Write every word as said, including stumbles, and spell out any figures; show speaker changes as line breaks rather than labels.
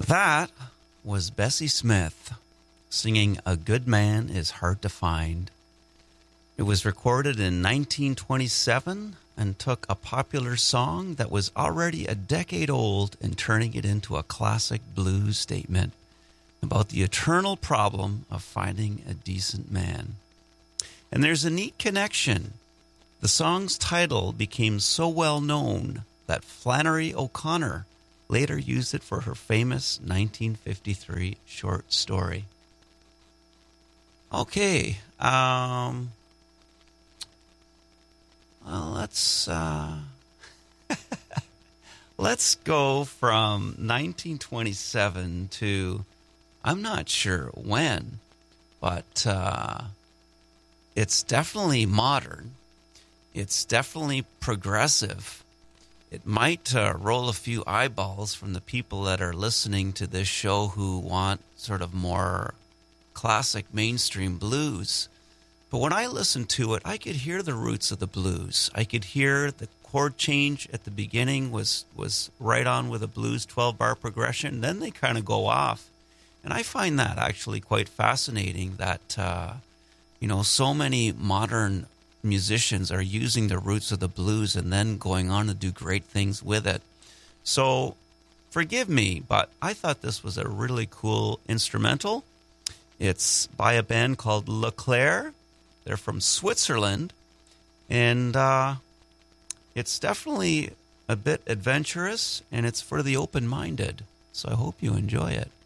That was Bessie Smith singing A Good Man Is Hard to Find. It was recorded in nineteen twenty-seven and took a popular song that was already a decade old and turning it into a classic blues statement about the eternal problem of finding a decent man. And there's a neat connection. The song's title became so well known that Flannery O'Connor later used it for her famous nineteen fifty-three short story. Okay, um, well, let's uh, let's go from nineteen twenty-seven to I'm not sure when, but uh, it's definitely modern. It's definitely progressive. It might uh, roll a few eyeballs from the people that are listening to this show who want sort of more classic mainstream blues. But when I listened to it, I could hear the roots of the blues. I could hear the chord change at the beginning was, was right on with a blues twelve-bar progression. Then they kind of go off. And I find that actually quite fascinating that, uh, you know, so many modern musicians are using the roots of the blues and then going on to do great things with it. So forgive me, but I thought this was a really cool instrumental. It's by a band called Leclair. They're from Switzerland, and uh, it's definitely a bit adventurous, and it's for the open-minded. So I hope you enjoy it.